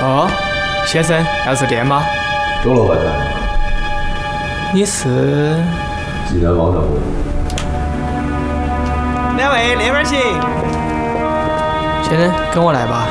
哦，先生，要吃店吗？ 钟老板呢？ 你是？ 济南王掌柜。 2位那边请。先生，跟我来吧。